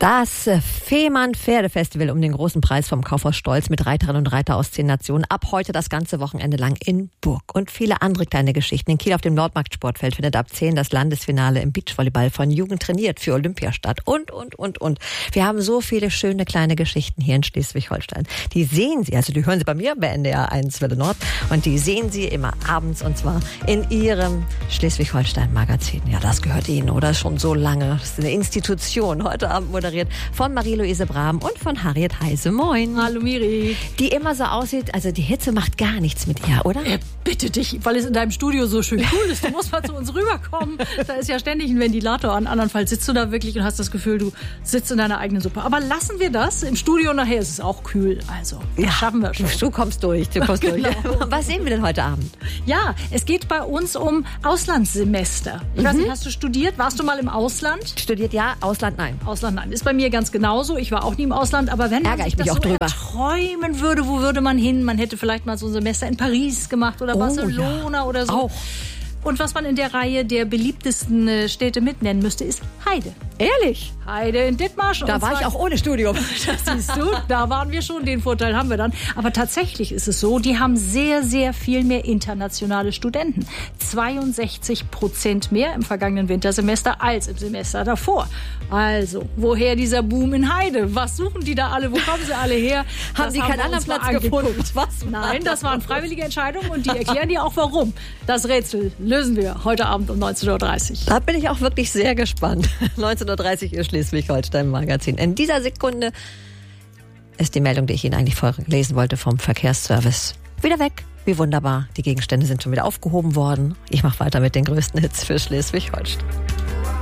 Das Fehmarn Pferdefestival um den großen Preis vom Kaufhaus Stolz mit Reiterinnen und Reiter aus 10 Nationen. Ab heute das ganze Wochenende lang in Burg. Und viele andere kleine Geschichten. In Kiel auf dem Nordmarkt Sportfeld findet ab 10 das Landesfinale im Beachvolleyball von Jugend trainiert für Olympia statt. Und. Wir haben so viele schöne kleine Geschichten hier in Schleswig-Holstein. Die sehen Sie, also die hören Sie bei mir bei NDR 1 Welle Nord. Und die sehen Sie immer abends und zwar in Ihrem Schleswig-Holstein-Magazin. Ja, das gehört Ihnen, oder? Schon so lange. Das ist eine Institution. Heute Abend moderiert von Marie-Louise Brahm und von Harriet Heise. Moin. Hallo Miri. Die immer so aussieht, also die Hitze macht gar nichts mit ihr, oder? Bitte dich, weil es in deinem Studio so schön cool ist. Du musst mal zu uns rüberkommen. Da ist ja ständig ein Ventilator an. Andernfalls sitzt du da wirklich und hast das Gefühl, du sitzt in deiner eigenen Suppe. Aber lassen wir das. Im Studio nachher ist es auch kühl. Also, das schaffen wir schon. Du kommst durch. Genau. Was sehen wir denn heute Abend? Ja, es geht bei uns um Auslandssemester. Ich weiß nicht, hast du studiert? Warst du mal im Ausland? Studiert ja, Ausland nein. Ausland nein. Ist bei mir ganz genauso. Ich war auch nie im Ausland. Aber wenn man sich das so erträumen würde, wo würde man hin? Man hätte vielleicht mal so ein Semester in Paris gemacht oder Barcelona oder so. Auch. Und was man in der Reihe der beliebtesten Städte mitnennen müsste, ist Heide. Ehrlich? Heide in Dithmarschen. Da war ich auch ohne Studium. Das siehst du, da waren wir schon, den Vorteil haben wir dann. Aber tatsächlich ist es so, die haben sehr, sehr viel mehr internationale Studenten. 62% mehr im vergangenen Wintersemester als im Semester davor. Also, woher dieser Boom in Heide? Was suchen die da alle? Wo kommen sie alle her? Haben die keinen anderen Platz gefunden? Nein, das waren freiwillige Entscheidungen und die erklären dir auch warum. Das Rätsel lösen wir heute Abend um 19.30 Uhr. Da bin ich auch wirklich sehr gespannt. 19.30 Uhr ist Schleswig-Holstein-Magazin. In dieser Sekunde ist die Meldung, die ich Ihnen eigentlich vorlesen wollte, vom Verkehrsservice wieder weg. Wie wunderbar. Die Gegenstände sind schon wieder aufgehoben worden. Ich mache weiter mit den größten Hits für Schleswig-Holstein.